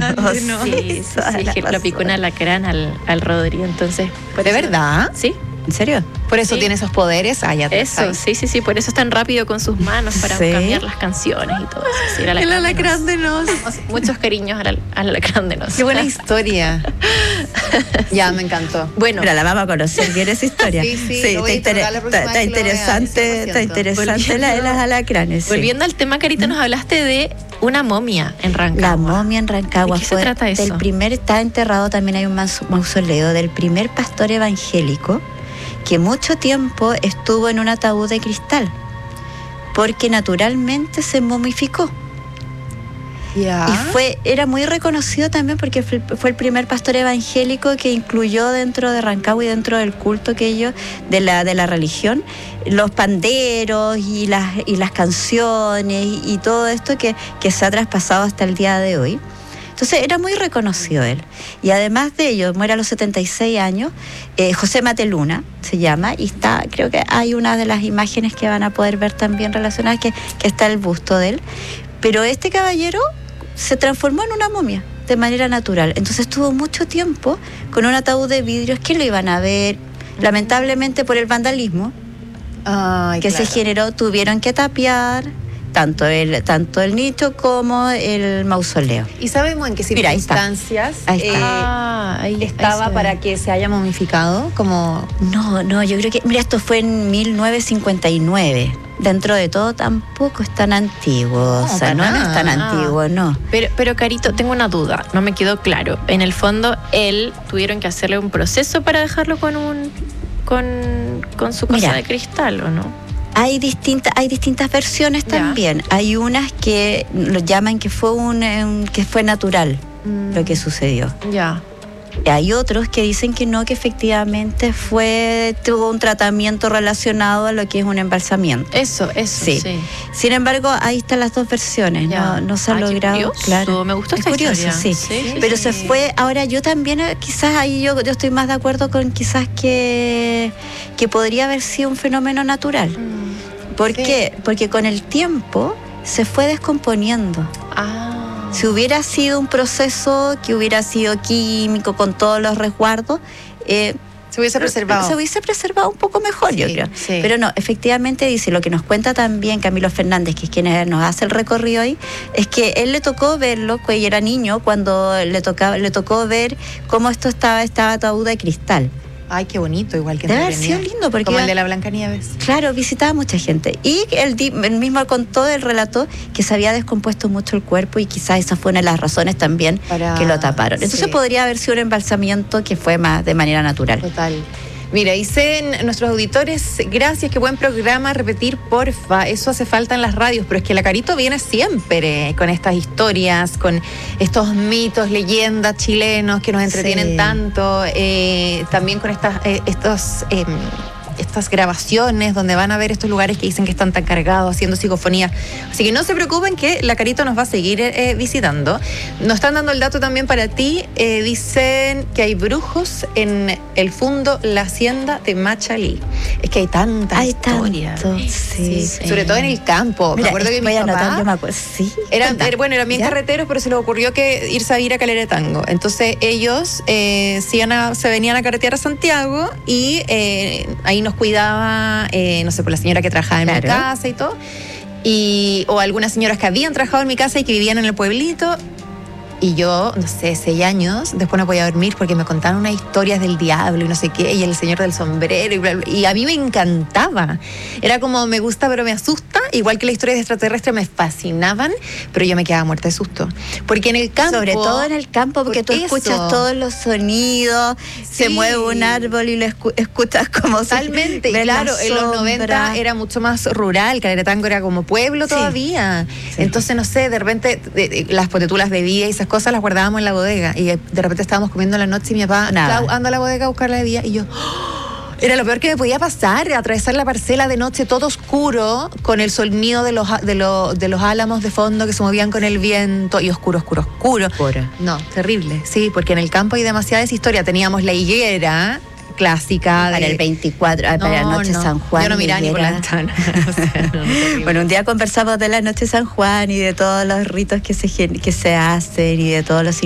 grande, ¿no? Sí, es que lo picó un alacrán al Rodri, entonces... ¿De verdad? Sí. ¿En serio? ¿Por eso tiene esos poderes? Eso, sí, por eso es tan rápido con sus manos para cambiar las canciones y todo eso. Sí, el alacrán de Nos. Muchos cariños al alacrán de Nos. Qué buena historia. Ya, me encantó. Bueno, pero la vamos a conocer bien esa historia. Sí, está interesante la de las alacranes. Volviendo al tema, Carito, nos hablaste de una momia en Rancagua. La momia en Rancagua. ¿De qué se trata eso? Está enterrado, también hay un mausoleo del primer pastor evangélico que mucho tiempo estuvo en un ataúd de cristal, porque naturalmente se momificó. Yeah. Y era muy reconocido también porque fue el primer pastor evangélico que incluyó dentro de Rancagua y dentro del culto que ellos, de la religión, los panderos y las canciones y todo esto que se ha traspasado hasta el día de hoy. Entonces era muy reconocido él. Y además de ello, muere a los 76 años, José Mateluna se llama, y creo que hay una de las imágenes que van a poder ver también relacionadas, que está el busto de él. Pero este caballero se transformó en una momia de manera natural. Entonces estuvo mucho tiempo con un ataúd de vidrios que lo iban a ver. Lamentablemente por el vandalismo se generó, tuvieron que tapiar tanto el nicho como el mausoleo. ¿Y sabemos en qué circunstancias estaba para que se haya momificado? No, yo creo que... Mira, esto fue en 1959. Dentro de todo tampoco es tan antiguo. No es tan antiguo, no. Pero Carito, tengo una duda, no me quedó claro. En el fondo, tuvieron que hacerle un proceso para dejarlo con su cosa de cristal, ¿o no? Hay distintas versiones también. Hay unas que lo llaman que fue natural lo que sucedió. Ya. Hay otros que dicen que no, que efectivamente tuvo un tratamiento relacionado a lo que es un embalsamiento. Eso. Sí. Sin embargo, ahí están las dos versiones. No se ha logrado. Claro. Me gustó esta historia. Sí. Pero se fue. Ahora yo también, quizás ahí yo estoy más de acuerdo con quizás que podría haber sido un fenómeno natural. ¿Por qué? Porque con el tiempo se fue descomponiendo. Si hubiera sido un proceso que hubiera sido químico con todos los resguardos, se hubiese preservado. Se hubiese preservado un poco mejor, yo creo. Sí. Pero no, efectivamente dice, lo que nos cuenta también Camilo Fernández, que es quien nos hace el recorrido ahí, es que él le tocó verlo, que era niño, cuando le tocó ver cómo estaba ataúd de cristal. Ay, qué bonito, igual que debe haber sido lindo, porque como el de la Blancanieves. Claro, visitaba mucha gente. Y él mismo contó, el relato, que se había descompuesto mucho el cuerpo y quizás esa fue una de las razones también que lo taparon. Entonces podría haber sido un embalsamiento que fue más de manera natural. Total. Mira, dicen nuestros auditores, gracias, qué buen programa, repetir, porfa, eso hace falta en las radios, pero es que la Carito viene siempre con estas historias, con estos mitos, leyendas chilenos que nos entretienen tanto, también con estas grabaciones donde van a ver estos lugares que dicen que están tan cargados haciendo psicofonía. Así que no se preocupen que la Carito nos va a seguir visitando. Nos están dando el dato también para ti. Dicen que hay brujos en el fondo La Hacienda de Machalí. Es que hay tantas historias. Sí. Sobre todo en el campo. Mira, me acuerdo que mi papá... Eran bien carreteros, pero se les ocurrió que irse a ir a Calera de Tango. Entonces ellos se venían a carretear a Santiago y ahí nos cuidaba, no sé, por la señora que trabajaba en mi casa y todo, o algunas señoras que habían trabajado en mi casa y que vivían en el pueblito. Y yo, no sé, 6 años, después no podía dormir porque me contaban unas historias del diablo y no sé qué, y el señor del sombrero, y bla, bla, y a mí me encantaba. Era como, me gusta pero me asusta, igual que las historias de extraterrestres me fascinaban, pero yo me quedaba muerta de susto. Porque en el campo... Sobre todo en el campo, porque tú escuchas todos los sonidos, se mueve un árbol y lo escuchas como... Totalmente, y claro, en los 90 era mucho más rural, Calera de Tango era como pueblo todavía. Sí. Entonces, no sé, de repente, las potetulas bebía y esas cosas las guardábamos en la bodega y de repente estábamos comiendo en la noche y mi papá anda a la bodega a buscar la bebida y yo era lo peor que me podía pasar, atravesar la parcela de noche todo oscuro con el sonido de los álamos de fondo que se movían con el viento y oscuro. No, terrible, sí, porque en el campo hay demasiadas historias. Teníamos la higuera clásica para el 24, para la noche San Juan. Yo no miraba ni por la ventana. Bueno, un día conversamos de la noche San Juan y de todos los ritos que se hacen y de todos los